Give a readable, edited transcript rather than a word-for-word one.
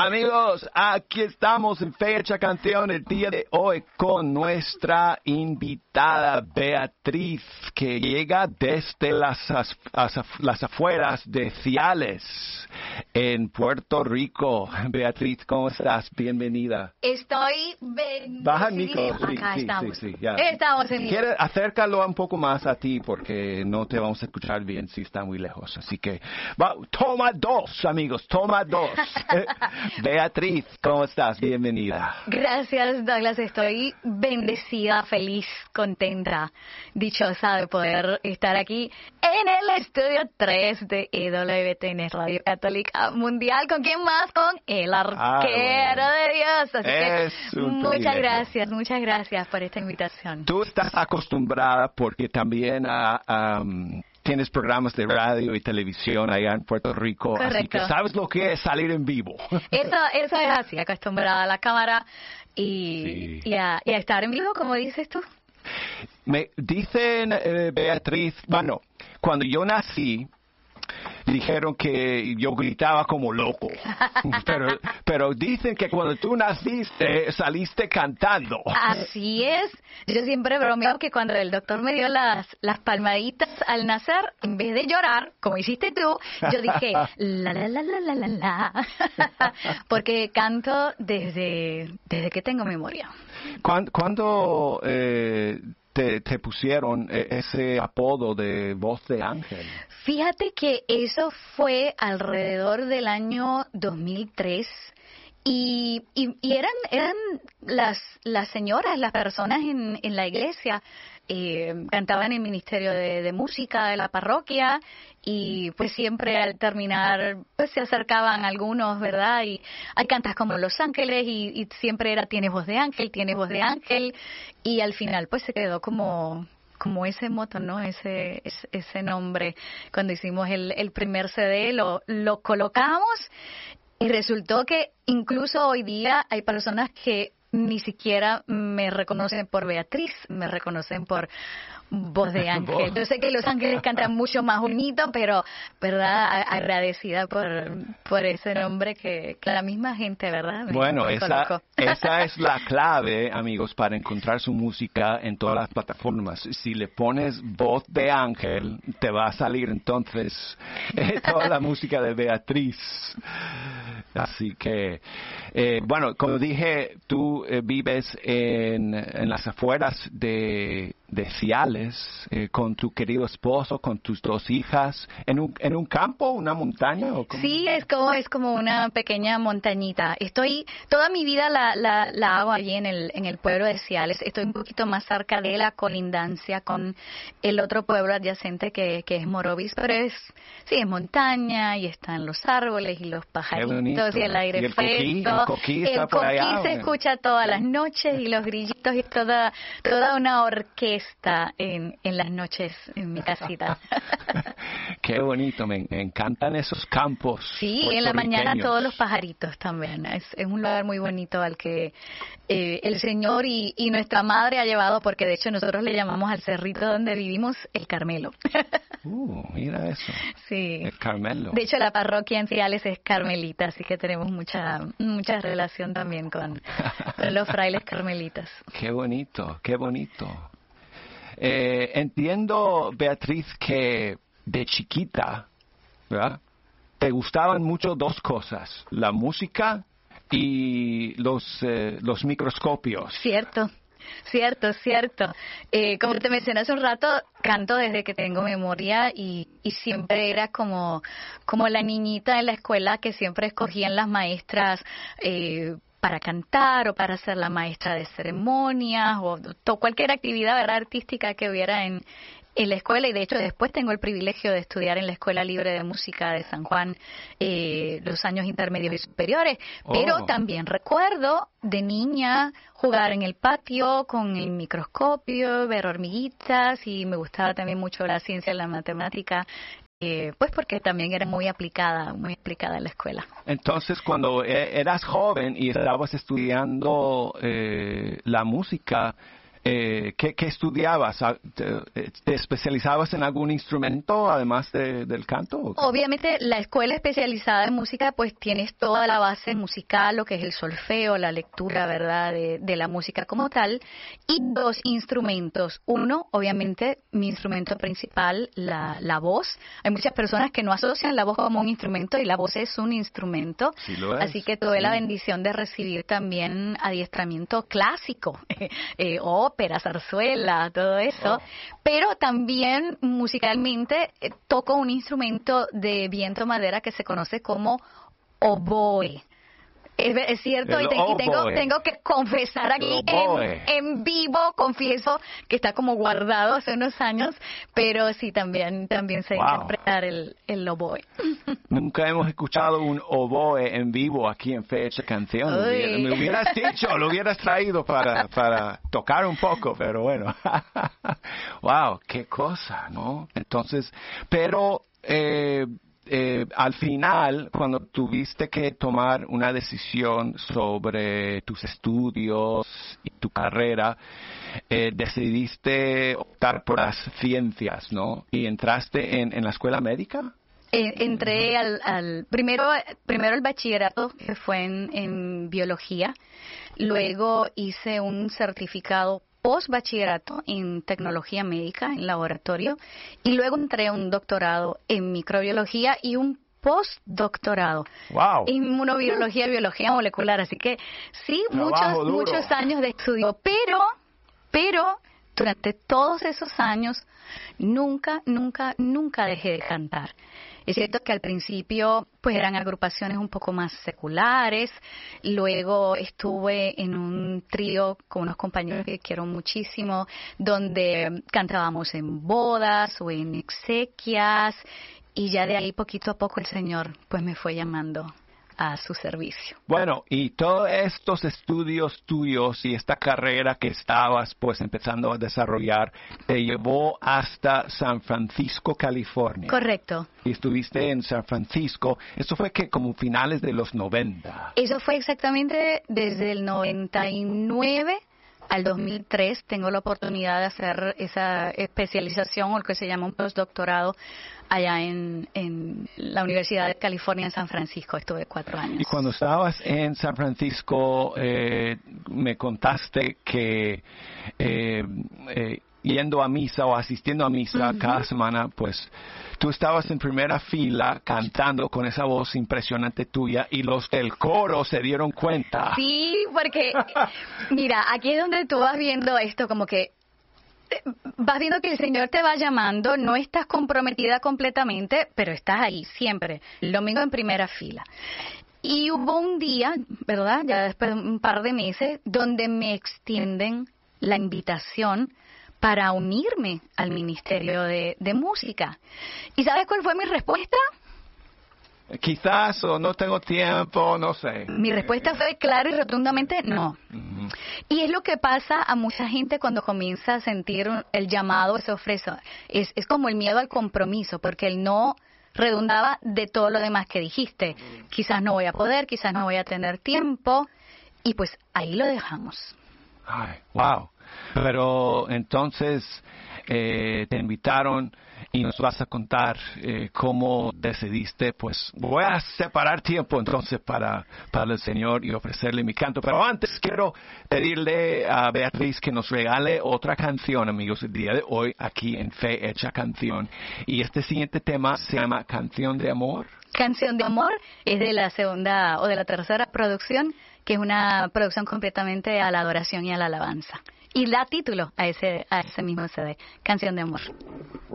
Amigos, aquí estamos en Fecha Canción el día de hoy con nuestra invitada Beatriz, que llega desde las afueras de Ciales, en Puerto Rico. Beatriz, ¿cómo estás? Bienvenida. Estoy Baja el micro. Acá estamos. Sí, ya. Estamos en Quiere acércalo un poco más a ti porque no te vamos a escuchar bien si está muy lejos. Así que, toma dos, amigos, toma dos. Beatriz, ¿cómo estás? Bienvenida. Gracias, Douglas. Estoy bendecida, feliz, contenta, dichosa de poder estar aquí en el estudio 3 de EWTN Radio Católica Mundial. ¿Con quién más? Con el arquero de Dios. Así que muchas gracias por esta invitación. Tú estás acostumbrada porque también tienes programas de radio y televisión allá en Puerto Rico. Correcto. Así que sabes lo que es salir en vivo. Eso es así, acostumbrada a la cámara y a estar en vivo, como dices tú. Me dicen, Beatriz, bueno, cuando yo nací, dijeron que yo gritaba como loco, pero dicen que cuando tú naciste saliste cantando. Así es. Yo siempre bromeo que cuando el doctor me dio las palmaditas al nacer, en vez de llorar, como hiciste tú, yo dije la la la la la la la, porque canto desde que tengo memoria. ¿Cuándo te pusieron ese apodo de voz de ángel? Fíjate que eso fue alrededor del año 2003 y eran las señoras, las personas en la iglesia, cantaban en el ministerio de música de la parroquia y pues siempre al terminar pues se acercaban algunos, ¿verdad? Y hay cantas como Los Ángeles y siempre era tienes voz de ángel y al final pues se quedó como ese moto, ¿no? Ese nombre. Cuando hicimos el primer CD lo colocamos y resultó que incluso hoy día hay personas que ni siquiera me reconocen por Beatriz, me reconocen por voz de ángel. Yo sé que Los Ángeles cantan mucho más bonito, pero, ¿verdad? Agradecida por ese nombre que la misma gente, ¿verdad? Bueno, esa es la clave, amigos, para encontrar su música en todas las plataformas. Si le pones voz de ángel, te va a salir entonces toda la música de Beatriz. Así que, bueno, como dije, tú vives en las afueras de Ciales con tu querido esposo, con tus dos hijas, en un campo, una montaña. ¿O cómo? Sí, es como una pequeña montañita. Toda mi vida la hago allí en el pueblo de Ciales. Estoy un poquito más cerca de la colindancia con el otro pueblo adyacente que es Morovis, pero es montaña y están los árboles y los pajaritos y el aire fresco. El coquí está por allá. El coquí se escucha todas las noches y los grillitos y toda una orquesta en las noches en mi casita. Qué bonito, me encantan esos campos. Sí, en la mañana todos los pajaritos también. Es un lugar muy bonito al que el Señor y nuestra Madre ha llevado, porque de hecho nosotros le llamamos al cerrito donde vivimos el Carmelo. Mira eso. Sí. El Carmelo. De hecho la parroquia en Ciales es carmelita, así que tenemos mucha relación también con los frailes carmelitas. Qué bonito, qué bonito. Entiendo, Beatriz, que de chiquita, ¿verdad?, te gustaban mucho dos cosas, la música y los microscopios. Cierto. Como te mencioné hace un rato, canto desde que tengo memoria y siempre era como la niñita en la escuela que siempre escogían las maestras para cantar o para ser la maestra de ceremonias o cualquier actividad, ¿verdad?, artística que hubiera en la escuela. Y de hecho después tengo el privilegio de estudiar en la Escuela Libre de Música de San Juan los años intermedios y superiores, pero también recuerdo de niña jugar en el patio con el microscopio, ver hormiguitas, y me gustaba también mucho la ciencia y la matemática, pues porque también era muy aplicada en la escuela. Entonces, cuando eras joven y estabas estudiando la música, ¿qué estudiabas? ¿Te especializabas en algún instrumento además del canto? Obviamente la escuela especializada en música pues tienes toda la base musical, lo que es el solfeo, la lectura, ¿verdad?, de la música como tal, y dos instrumentos. Uno, obviamente, mi instrumento principal, la voz. Hay muchas personas que no asocian la voz como un instrumento y la voz es un instrumento. Sí lo es. Así que tuve la bendición de recibir también adiestramiento clásico, ópera, zarzuela, todo eso. Pero también musicalmente toco un instrumento de viento madera que se conoce como oboe. Es cierto, y tengo que confesar aquí en vivo, confieso que está como guardado hace unos años, pero sí, también sé interpretar el oboe. Nunca hemos escuchado un oboe en vivo aquí en Fecha Canción. Me hubieras dicho, lo hubieras traído para tocar un poco, pero bueno. Wow, qué cosa, ¿no? Entonces, pero al final, cuando tuviste que tomar una decisión sobre tus estudios y tu carrera, decidiste optar por las ciencias, ¿no? Y entraste en la escuela médica. Entré primero el bachillerato, que fue en biología, luego hice un certificado post-bachillerato en tecnología médica, en laboratorio, y luego entré a un doctorado en microbiología y un postdoctorado en inmunobiología y biología molecular. Así que sí, muchos años de estudio, pero durante todos esos años nunca dejé de cantar. Es cierto que al principio pues eran agrupaciones un poco más seculares, luego estuve en un trío con unos compañeros que quiero muchísimo, donde cantábamos en bodas o en exequias, y ya de ahí poquito a poco el Señor pues me fue llamando a su servicio. Bueno, y todos estos estudios tuyos y esta carrera que estabas pues empezando a desarrollar te llevó hasta San Francisco, California. Correcto. Y estuviste en San Francisco. ¿Eso fue que como finales de los 90? Eso fue exactamente desde el 99 al 2003. Tengo la oportunidad de hacer esa especialización o lo que se llama un postdoctorado allá en la Universidad de California en San Francisco. Estuve 4 años. Y cuando estabas en San Francisco, me contaste que yendo a misa o asistiendo a misa cada semana, pues tú estabas en primera fila cantando con esa voz impresionante tuya y los del coro se dieron cuenta. Sí, porque mira, aquí es donde tú vas viendo esto, como que vas viendo que el Señor te va llamando, no estás comprometida completamente, pero estás ahí siempre, el domingo en primera fila. Y hubo un día, ¿verdad?, ya después de un par de meses, donde me extienden la invitación para unirme al ministerio de música. ¿Y sabes cuál fue mi respuesta? Quizás, o no tengo tiempo, no sé. Mi respuesta fue clara y rotundamente no. Y es lo que pasa a mucha gente cuando comienza a sentir el llamado que se ofrece. Es como el miedo al compromiso, porque el no redundaba de todo lo demás que dijiste. Quizás no voy a poder, quizás no voy a tener tiempo, y pues ahí lo dejamos. Ay, wow. Pero entonces te invitaron y nos vas a contar cómo decidiste, pues voy a separar tiempo entonces para el Señor y ofrecerle mi canto. Pero antes quiero pedirle a Beatriz que nos regale otra canción, amigos, el día de hoy aquí en Fe Hecha Canción. Y este siguiente tema se llama Canción de Amor. Canción de Amor es de la segunda o de la tercera producción, que es una producción completamente a la adoración y a la alabanza. Y da título a ese mismo CD, Canción de Amor.